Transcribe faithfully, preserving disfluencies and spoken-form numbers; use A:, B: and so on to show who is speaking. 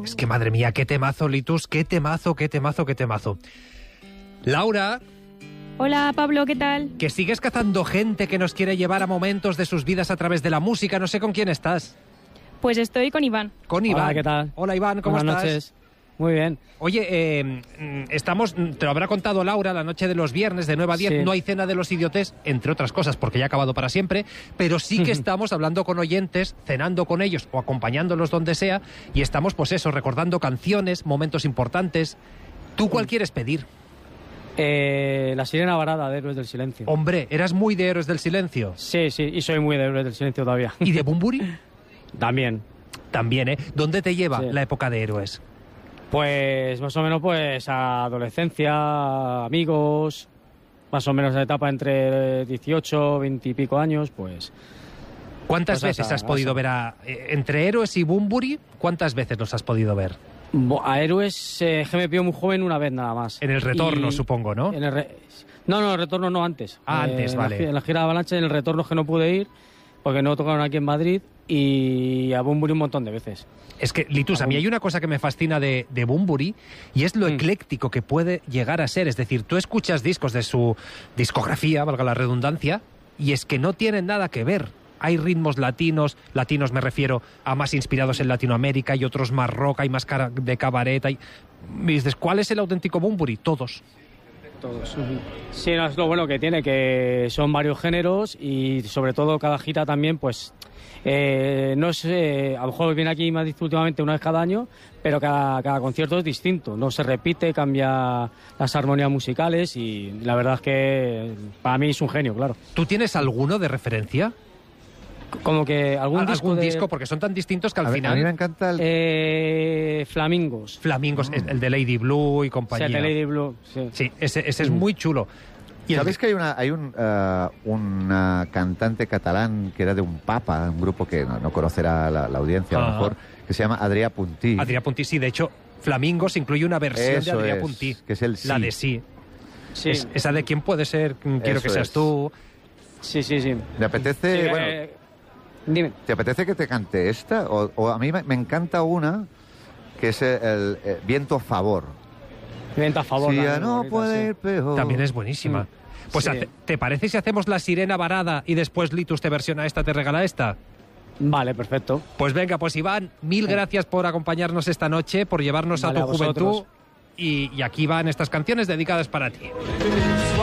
A: Es que madre mía, qué temazo, Litus, qué temazo, qué temazo, qué temazo. Laura.
B: Hola, Pablo, ¿qué tal?
A: Que sigues cazando gente que nos quiere llevar a momentos de sus vidas a través de la música. No sé con quién estás.
B: Pues estoy con Iván.
A: Con Iván.
C: Hola, ¿qué tal?
A: Hola, Iván, ¿cómo
C: Buenas
A: estás?
C: noches. Muy bien.
A: Oye, eh, estamos, te lo habrá contado Laura, la noche de los viernes de nueve a diez,
C: Sí.
A: no hay cena de los idiotes, entre otras cosas, porque ya ha acabado para siempre, pero sí que estamos hablando con oyentes, cenando con ellos o acompañándolos donde sea, y estamos, pues eso, recordando canciones, momentos importantes. ¿Tú cuál quieres pedir?
C: Eh, la sirena varada de Héroes del Silencio.
A: Hombre, eras muy de Héroes del Silencio.
C: Sí, sí, y soy muy de Héroes del Silencio todavía.
A: ¿Y de Bunbury?
C: También.
A: También, ¿eh? ¿Dónde te lleva
C: Sí.
A: la época de Héroes?
C: Pues más o menos pues a adolescencia, amigos, más o menos la etapa entre dieciocho, veinte y pico años, pues...
A: ¿Cuántas
C: Pues
A: veces
C: esa-
A: has podido
C: esa.
A: ver a... eh, entre Héroes y Bunbury, ¿cuántas veces los has podido ver?
C: Bo- A Héroes eh, que me pilló muy joven una vez nada más.
A: En el retorno,
C: Y-
A: supongo, ¿no?
C: En el re- No, no, el retorno no, antes.
A: Ah,
C: Eh,
A: antes,
C: en la
A: vale.
C: gi- En la gira de Avalanche, en el retorno que no pude ir, porque no tocaron aquí en Madrid, y a Bunbury un montón de veces.
A: Es que, Litus, a mí hay una cosa que me fascina de, de Bunbury y es lo
C: Mm.
A: ecléctico que puede llegar a ser. Es decir, tú escuchas discos de su discografía, valga la redundancia, y es que no tienen nada que ver. Hay ritmos latinos, latinos me refiero a más inspirados en Latinoamérica y otros más rock, hay más cara de cabaret. Hay... Y dices, ¿cuál es el auténtico Bunbury? Todos.
C: Todos. Sí, no, es lo bueno que tiene, que son varios géneros y sobre todo cada gira también, pues, eh, no sé, a lo mejor viene aquí Madrid últimamente una vez cada año, pero cada, cada concierto es distinto, no se repite, cambia las armonías musicales y la verdad es que para mí es un genio, claro.
A: ¿Tú tienes alguno de referencia?
C: Como que algún
A: ¿Algún
C: disco, de-
A: disco? Porque son tan distintos que al
D: A, ver, a mí me
A: final...
D: encanta el...
C: Eh, Flamingos.
A: Flamingos, el de Lady Blue y compañía.
C: Set Lady Blue, sí.
A: Sí, ese, ese es muy chulo. Y el-
D: ¿Sabéis que hay una hay un eh, una cantante catalán que era de un papa, un grupo que no, no conocerá la, la audiencia a
A: Ah.
D: lo mejor, que se llama Adrià Puntí?
A: Adrià Puntí, sí, de hecho, Flamingos incluye una versión
D: Eso
A: de Adrià
D: es,
A: Puntí.
D: que es el
A: La
D: sí.
A: de sí.
C: Sí,
A: Es- esa de quién puede ser, mm, quiero
D: Eso
A: que seas
D: es.
A: tú.
C: sí, sí. sí.
D: ¿Te apetece,
C: Sí,
D: bueno,
C: eh, dime.
D: ¿te apetece que te cante esta? O, o a mí me, me encanta una que es el, el, eh, Viento a favor.
C: Venta a favor.
D: Si
C: la
D: ya
C: muy
D: no
C: bonita,
D: puede
C: sí.
D: ir peor.
A: También es buenísima.
C: Mm.
A: Pues,
C: Sí.
A: hace- ¿te parece si hacemos la sirena varada y después Litus te versiona esta, te regala esta?
C: Vale, perfecto.
A: Pues venga, pues Iván, mil gracias por acompañarnos esta noche, por llevarnos
C: Vale,
A: a
C: a
A: tu juventud.
C: vosotros.
A: Y, y aquí van estas canciones dedicadas para ti.